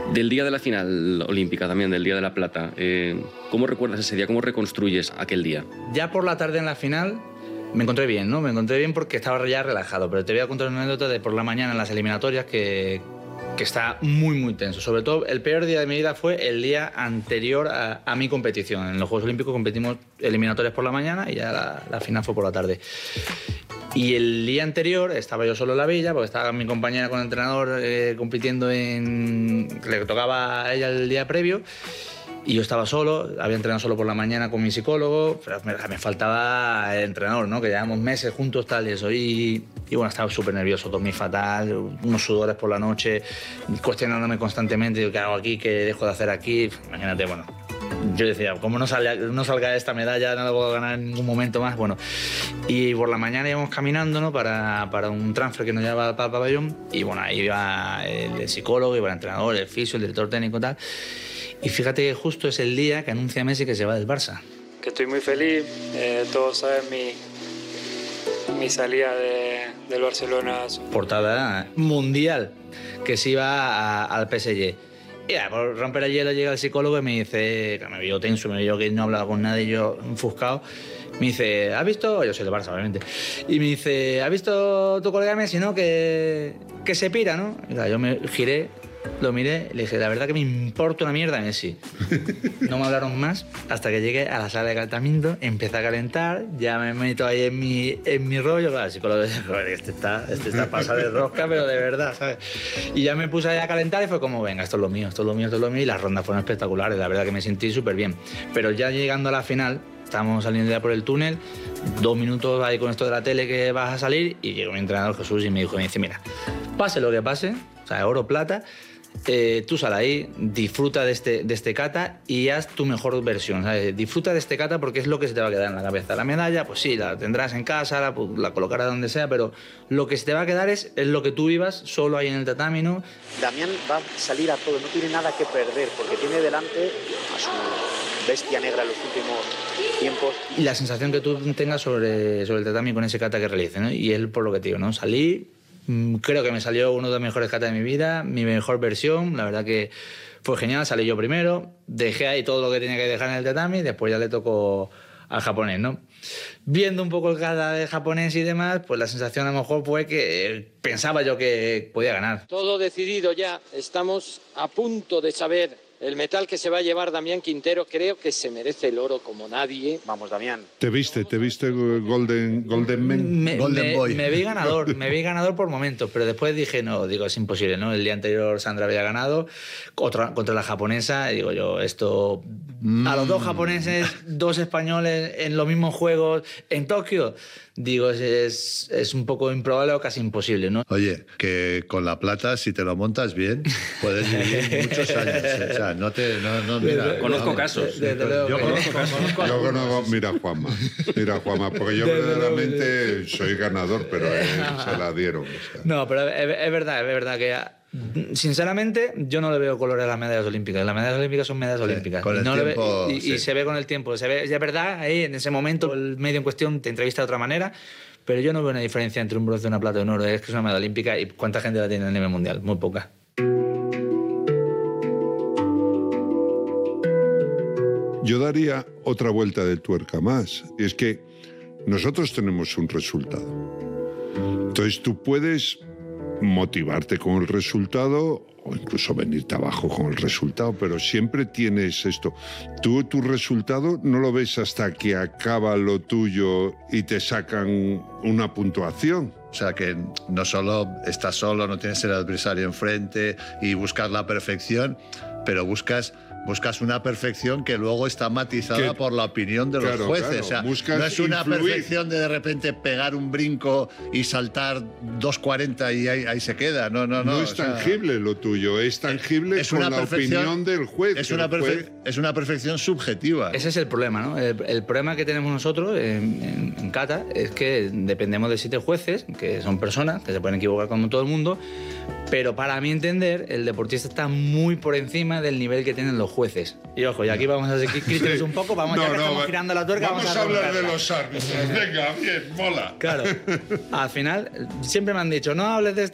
Del día de la final olímpica también, del día de la plata, ¿cómo recuerdas ese día? ¿Cómo reconstruyes aquel día? Ya por la tarde en la final me encontré bien, ¿no? Me encontré bien porque estaba ya relajado, pero te voy a contar una anécdota de por la mañana en las eliminatorias que está muy, muy tenso. Sobre todo, el peor día de mi vida fue el día anterior a mi competición. En los Juegos Olímpicos competimos eliminatorias por la mañana y ya la final fue por la tarde. Y el día anterior estaba yo solo en la villa, porque estaba mi compañera con el entrenador compitiendo le tocaba a ella el día previo, y yo estaba solo, había entrenado solo por la mañana con mi psicólogo, pero me faltaba el entrenador, ¿no? Que llevamos meses juntos, tal y eso, y bueno, estaba súper nervioso, dormí fatal, unos sudores por la noche, cuestionándome constantemente, digo, ¿qué hago aquí? ¿Qué dejo de hacer aquí? Imagínate, bueno. Yo decía, como no salga esta medalla, no la puedo ganar en ningún momento más. Bueno, y por la mañana íbamos caminando, ¿no? para un transfer que nos llevaba para el pabellón. Y bueno, ahí iba el psicólogo, iba el entrenador, el fisio, el director técnico y tal. Y fíjate que justo es el día que anuncia Messi que se va del Barça. Que estoy muy feliz, todos saben mi salida del Barcelona. Portada mundial, que se iba al PSG. Y ya, por romper el hielo llega el psicólogo y me dice, que me vio tenso, me vio que no hablaba con nadie, yo enfuscado. Me dice, ¿has visto? Yo soy de Barça, obviamente. Y me dice, ¿has visto tu colega Messi, no? Que se pira, ¿no? Y claro, yo me giré, lo miré y le dije, la verdad que me importa una mierda Messi. No me hablaron más hasta que llegué a la sala de calentamiento, empecé a calentar, ya me meto ahí en mi rollo. Claro, el psicólogo dice, joder, este está pasado de rosca, pero de verdad, ¿sabes? Y ya me puse ahí a calentar y fue como, venga, esto es lo mío, esto es lo mío, esto es lo mío. Y las rondas fueron espectaculares, la verdad que me sentí súper bien. Pero ya llegando a la final, estábamos saliendo ya por el túnel, 2 minutos ahí con esto de la tele que vas a salir, y llegó mi entrenador Jesús y me dice, mira, pase lo que pase, o sea, oro, plata, tú sal ahí, disfruta de este kata y haz tu mejor versión, ¿sabes? Disfruta de este kata porque es lo que se te va a quedar en la cabeza. La medalla, pues sí, la tendrás en casa, la colocarás donde sea, pero lo que se te va a quedar es lo que tú vivas solo ahí en el tatami, ¿no? Damián va a salir a todo, no tiene nada que perder porque tiene delante a su bestia negra en los últimos tiempos. Y la sensación que tú tengas sobre el tatami con ese kata que realice, ¿no? Y él, por lo que te digo, ¿no? Salí, creo que me salió uno de los mejores katas de mi vida, mi mejor versión, la verdad que fue genial, salí yo primero, dejé ahí todo lo que tenía que dejar en el tatami y después ya le tocó al japonés, ¿no? Viendo un poco el kata de japonés y demás, pues la sensación a lo mejor fue que pensaba yo que podía ganar. Todo decidido ya, estamos a punto de saber el metal que se va a llevar Damián Quintero. Creo que se merece el oro como nadie. Vamos, Damián. ¿Te viste Golden Man? Golden Boy. Me vi ganador por momentos, pero después dije, no, digo, es imposible, ¿no? El día anterior Sandra había ganado contra la japonesa, y digo yo, esto... A los 2 japoneses, 2 españoles en los mismos juegos en Tokio, digo, es un poco improbable o casi imposible, ¿no? Oye, que con la plata, si te lo montas bien, puedes vivir muchos años. O sea, mira, conozco casos. Yo conozco, mira Juanma, porque yo verdaderamente soy ganador, pero se la dieron. O sea. No, pero es verdad que... Sinceramente, yo no le veo color a las medallas olímpicas. Las medallas olímpicas son medallas olímpicas. Con el tiempo, y se ve con el tiempo. Se ve, ya es verdad, ahí en ese momento el medio en cuestión te entrevista de otra manera, pero yo no veo una diferencia entre un bronce, una plata y un oro. Es que es una medalla olímpica, y ¿cuánta gente la tiene a nivel mundial? Muy poca. Yo daría otra vuelta de tuerca más. Y es que nosotros tenemos un resultado. Entonces tú puedes motivarte con el resultado o incluso venirte abajo con el resultado, pero siempre tienes esto. Tú tu resultado no lo ves hasta que acaba lo tuyo y te sacan una puntuación. O sea, que no solo estás solo, no tienes el adversario enfrente y buscas la perfección, pero buscas una perfección que luego está matizada por la opinión de los jueces. Claro, o sea, no es una perfección de repente pegar un brinco y saltar 2.40 y ahí se queda. No es tangible lo tuyo, es tangible con la opinión del juez. Es una perfección subjetiva. Ese es el problema, ¿no? El problema que tenemos nosotros en kata es que dependemos de 7 jueces, que son personas, que se pueden equivocar como todo el mundo, pero para mi entender, el deportista está muy por encima del nivel que tienen los jueces. Y ojo, y aquí vamos a seguir criterios un poco, estamos girando la tuerca. Vamos a hablar de los árbitros. Venga, bien, mola. Claro, al final siempre me han dicho, no hables de